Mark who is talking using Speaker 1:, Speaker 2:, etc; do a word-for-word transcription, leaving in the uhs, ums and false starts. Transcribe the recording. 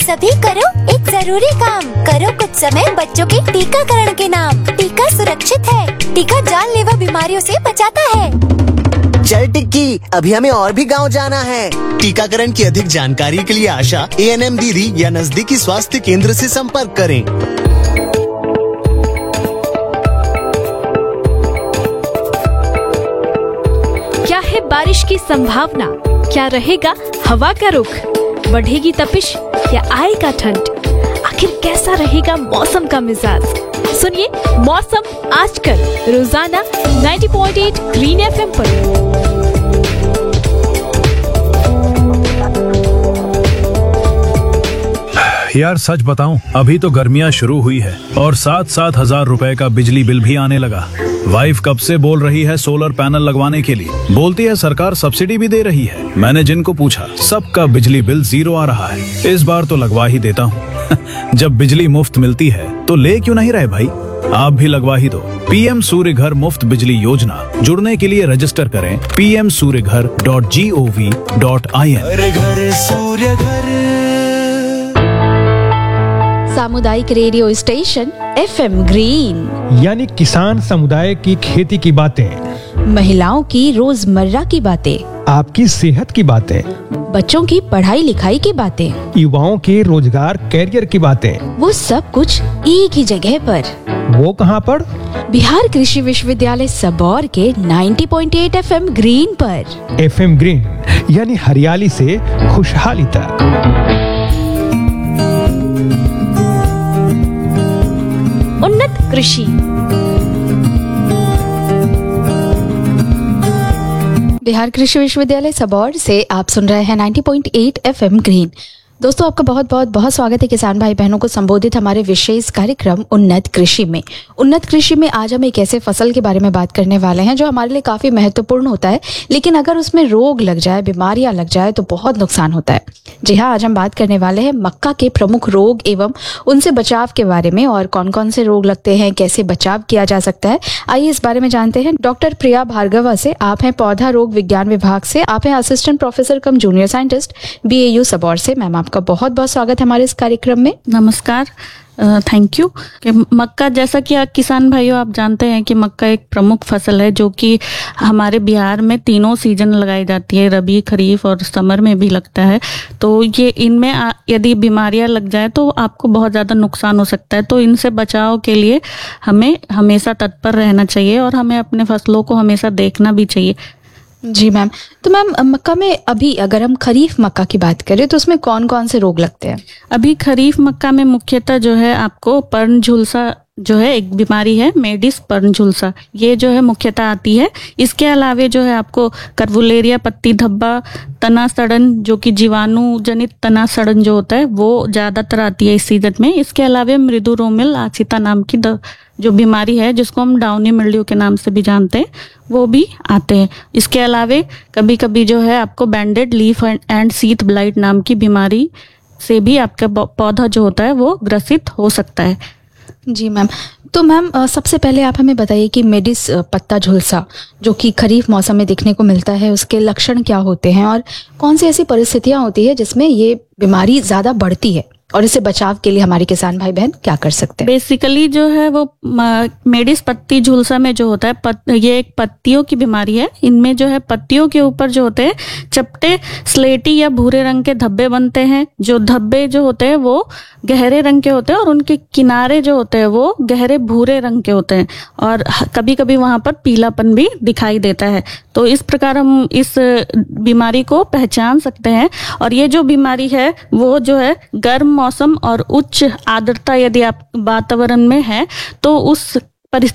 Speaker 1: सभी करो एक जरूरी काम, करो कुछ समय बच्चों के टीकाकरण के नाम। टीका सुरक्षित है, टीका जानलेवा बीमारियों से बचाता है।
Speaker 2: चल टिक्की, अभी हमें और भी गांव जाना है।
Speaker 3: टीकाकरण की अधिक जानकारी के लिए आशा, ए एन एम दीदी या नजदीकी स्वास्थ्य केंद्र से संपर्क करें।
Speaker 4: क्या है बारिश की संभावना? क्या रहेगा हवा का रुख? बढ़ेगी तपिश या आएगा ठंड? आखिर कैसा रहेगा मौसम का मिजाज? सुनिए मौसम आजकल रोजाना नब्बे पॉइंट आठ ग्रीन एफएम पर।
Speaker 5: यार सच बताऊं, अभी तो गर्मियां शुरू हुई है और सात सात हजार रुपए का बिजली बिल भी आने लगा। वाइफ कब से बोल रही है सोलर पैनल लगवाने के लिए, बोलती है सरकार सब्सिडी भी दे रही है। मैंने जिनको पूछा सबका बिजली बिल जीरो आ रहा है। इस बार तो लगवा ही देता हूँ। जब बिजली मुफ्त मिलती है तो ले क्यों नहीं रहे भाई, आप भी लगवा ही दो। पीएम सूर्य घर मुफ्त बिजली योजना, जुड़ने के लिए रजिस्टर करें पी एम सूर्य घर dot G O V dot I N.
Speaker 4: सामुदायिक रेडियो स्टेशन एफएम ग्रीन,
Speaker 6: यानी किसान समुदाय की खेती की बातें,
Speaker 4: महिलाओं की रोजमर्रा की बातें,
Speaker 6: आपकी सेहत की बातें,
Speaker 4: बच्चों की पढ़ाई लिखाई की बातें,
Speaker 6: युवाओं के रोजगार कैरियर की बातें,
Speaker 4: वो सब कुछ एक ही जगह पर।
Speaker 6: वो कहाँ पर?
Speaker 4: बिहार कृषि विश्वविद्यालय सबौर के नब्बे पॉइंट आठ एफएम ग्रीन पर।
Speaker 6: एफएम ग्रीन यानी हरियाली से खुशहाली तक।
Speaker 4: उन्नत कृषि। बिहार कृषि विश्वविद्यालय सबौर से आप सुन रहे हैं नब्बे पॉइंट आठ एफएम ग्रीन। दोस्तों आपका बहुत बहुत बहुत स्वागत है किसान भाई बहनों को संबोधित हमारे विशेष कार्यक्रम उन्नत कृषि में। उन्नत कृषि में आज हम एक ऐसे फसल के बारे में बात करने वाले हैं जो हमारे लिए काफी महत्वपूर्ण होता है, लेकिन अगर उसमें रोग लग जाए, बीमारियां लग जाए तो बहुत नुकसान होता है। जी हाँ, आज हम बात करने वाले हैं मक्का के प्रमुख रोग एवं उनसे बचाव के बारे में, और कौन कौन से रोग लगते हैं, कैसे बचाव किया जा सकता है। आइए इस बारे में जानते हैं डॉक्टर प्रिया भार्गवा से। आप हैं पौधा रोग विज्ञान विभाग से, आप हैं assistant professor come junior scientist B A you Sabour से। मैम आपका बहुत बहुत स्वागत है हमारे इस कार्यक्रम में।
Speaker 7: नमस्कार, थैंक यू। कि मक्का, जैसा कि किसान भाइयों आप जानते हैं कि मक्का एक प्रमुख फसल है जो कि हमारे बिहार में तीनों सीजन लगाई जाती है, रबी, खरीफ और समर में भी लगता है। तो ये इनमें यदि बीमारियां लग जाए तो आपको बहुत ज़्यादा नुकसान हो सकता है। तो इनसे बचाव के लिए हमें हमेशा तत्पर रहना चाहिए और हमें अपने फसलों को हमेशा देखना भी चाहिए।
Speaker 4: जी मैम, तो मैम मक्का में अभी अगर हम खरीफ मक्का की बात करें तो उसमें कौन कौन से रोग लगते हैं?
Speaker 7: अभी खरीफ मक्का में मुख्यतः जो है आपको पर्ण झुलसा जो है एक बीमारी है, मेडिस पर्ण झुलसा, ये जो है मुख्यतः आती है। इसके अलावे जो है आपको कर्वुलेरिया पत्ती धब्बा, तना सड़न जो कि जीवाणु जनित तना सड़न जो होता है वो ज्यादातर आती है इस सीजन में। इसके अलावे मृदु रोमिल आसिता नाम की जो बीमारी है जिसको हम डाउनी मिल्ड्यू के नाम से भी जानते हैं वो भी आते हैं। इसके अलावे कभी कभी जो है आपको बैंडेड लीफ एंड सीथ ब्लाइट नाम की बीमारी से भी आपका पौधा जो होता है वो ग्रसित हो सकता है।
Speaker 4: जी मैम, तो मैम सबसे पहले आप हमें बताइए कि मेडिस पत्ता झुलसा जो कि खरीफ मौसम में देखने को मिलता है, उसके लक्षण क्या होते हैं और कौन सी ऐसी परिस्थितियां होती है जिसमें ये बीमारी ज्यादा बढ़ती है, और इससे बचाव के लिए हमारे किसान भाई बहन क्या कर सकते हैं?
Speaker 7: बेसिकली जो है वो मेडिस पत्ती झुलसा में जो होता है पत, ये एक पत्तियों की बीमारी है। इनमें जो है पत्तियों के ऊपर जो होते हैं चपटे स्लेटी या भूरे रंग के धब्बे बनते हैं। जो धब्बे जो होते हैं वो गहरे रंग के होते हैं और उनके किनारे जो होते हैं वो गहरे भूरे रंग के होते हैं, और कभी कभी वहां पर पीलापन भी दिखाई देता है। तो इस प्रकार हम इस बीमारी को पहचान सकते हैं। और ये जो बीमारी है वो जो है गर्म मौसम और उच्च आर्द्रता यदि आप वातावरण में है तो उस